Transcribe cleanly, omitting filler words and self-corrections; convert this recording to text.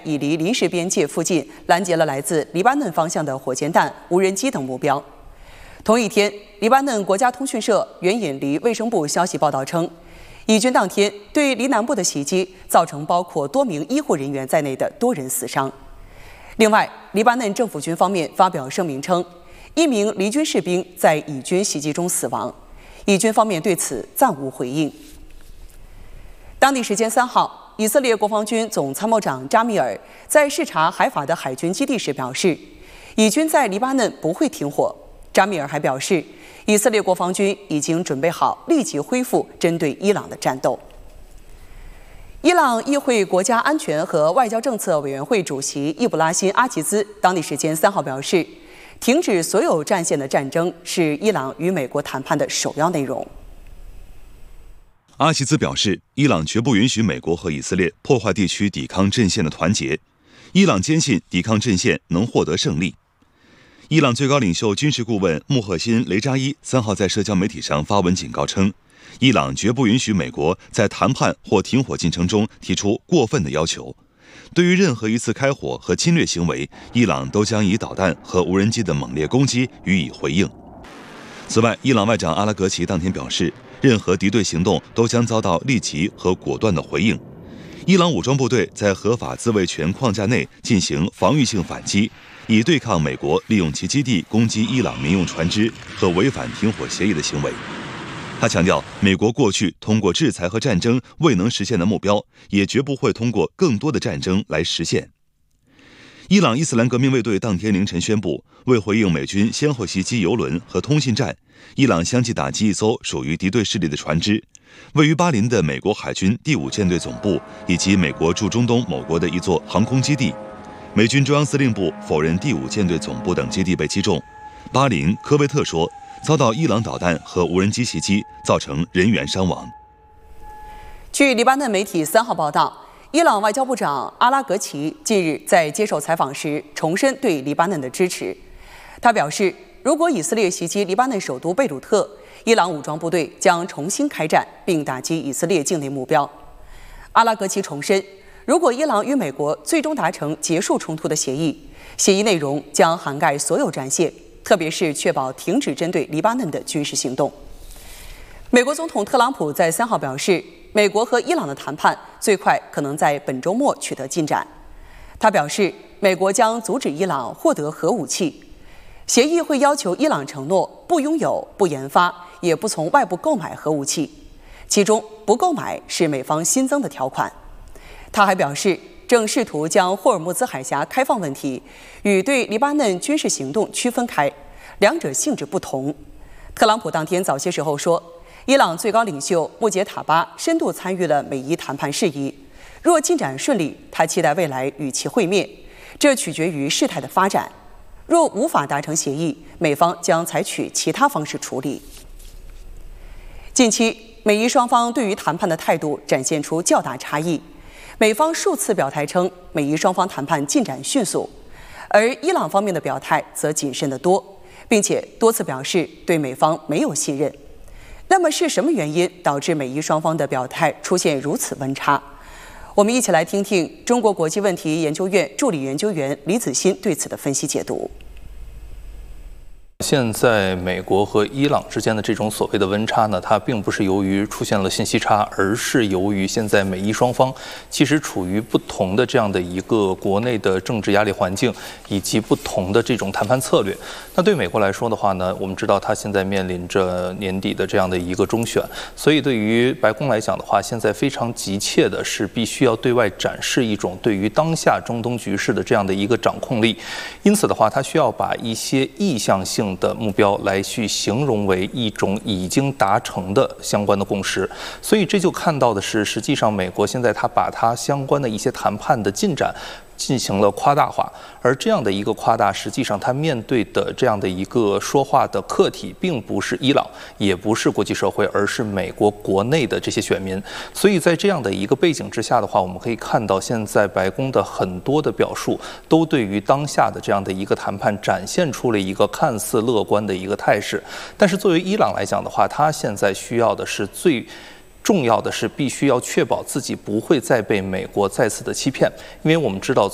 以黎临时边界附近拦截了来自黎巴嫩方向的火箭弹、无人机等目标。同一天，黎巴嫩国家通讯社援引黎卫生部消息报道称，以军当天对黎南部的袭击造成包括多名医护人员在内的多人死伤。另外，黎巴嫩政府军方面发表声明称，1名黎军士兵在以军袭击中死亡，以军方面对此暂无回应。当地时间3号，以色列国防军总参谋长扎米尔在视察海法的海军基地时表示，以军在黎巴嫩不会停火。扎米尔还表示，以色列国防军已经准备好立即恢复针对伊朗的战斗。伊朗议会国家安全和外交政策委员会主席易卜拉欣·阿齐兹当地时间3号表示，停止所有战线的战争是伊朗与美国谈判的首要内容。 阿齐兹表示，伊朗绝不允许美国和以色列破坏地区抵抗阵线的团结，伊朗坚信抵抗阵线能获得胜利。伊朗最高领袖军事顾问穆赫辛·雷扎伊3号在社交媒体上发文警告称，伊朗绝不允许美国在谈判或停火进程中提出过分的要求。对于任何一次开火和侵略行为，伊朗都将以导弹和无人机的猛烈攻击予以回应。此外，伊朗外长阿拉格齐当天表示，任何敌对行动都将遭到立即和果断的回应。伊朗武装部队在合法自卫权框架内进行防御性反击，以对抗美国利用其基地攻击伊朗民用船只和违反停火协议的行为。他强调，美国过去通过制裁和战争未能实现的目标，也绝不会通过更多的战争来实现。伊朗伊斯兰革命卫队当天凌晨宣布，为回应美军先后袭击油轮和通信站，伊朗相继打击一艘属于敌对势力的船只。位于巴林的美国海军第5舰队总部以及美国驻中东某国的一座航空基地，美军中央司令部否认第5舰队总部等基地被击中。巴林、科威特说，遭到伊朗导弹和无人机袭击，造成人员伤亡。 据黎巴嫩媒体3号报道，伊朗外交部长阿拉格齐近日在接受采访时重申对黎巴嫩的支持。他表示，如果以色列袭击黎巴嫩首都贝鲁特，伊朗武装部队将重新开战，并打击以色列境内目标。阿拉格齐重申，如果伊朗与美国最终达成结束冲突的协议，协议内容将涵盖所有战线，特别是确保停止针对黎巴嫩的军事行动。美国总统特朗普在3号表示，美国和伊朗的谈判最快可能在本周末取得进展。他表示，美国将阻止伊朗获得核武器，协议会要求伊朗承诺不拥有、不研发，也不从外部购买核武器，其中不购买是美方新增的条款。他还表示，正试图将霍尔木兹海峡开放问题与对黎巴嫩军事行动区分开，两者性质不同。特朗普当天早些时候说，伊朗最高领袖穆杰塔巴深度参与了美伊谈判事宜，若进展顺利，他期待未来与其会面，这取决于事态的发展。若无法达成协议，美方将采取其他方式处理。近期，美伊双方对于谈判的态度展现出较大差异。美方数次表态称美伊双方谈判进展迅速，而伊朗方面的表态则谨慎得多，并且多次表示对美方没有信任。那么是什么原因导致美伊双方的表态出现如此温差？我们一起来听听中国国际问题研究院助理研究员李子欣对此的分析解读。 现在美国和伊朗之间的这种所谓的温差呢，它并不是由于出现了信息差，而是由于现在美伊双方其实处于不同的这样的一个国内的政治压力环境，以及不同的这种谈判策略。那对美国来说的话呢，我们知道它现在面临着年底的这样的一个中选，所以对于白宫来讲的话，现在非常急切的是必须要对外展示一种对于当下中东局势的这样的一个掌控力。因此的话，它需要把一些意向性的目标来去形容为一种已经达成的相关的共识，所以这就看到的是，实际上美国现在它把它相关的一些谈判的进展进行了夸大化，而这样的一个夸大，实际上它面对的这样的一个说话的客体，并不是伊朗，也不是国际社会，而是美国国内的这些选民。所以在这样的一个背景之下的话，我们可以看到，现在白宫的很多的表述，都对于当下的这样的一个谈判展现出了一个看似乐观的一个态势。但是作为伊朗来讲的话，它现在需要的是最重要的是必须要确保自己不会再被美国再次的欺骗，因为我们知道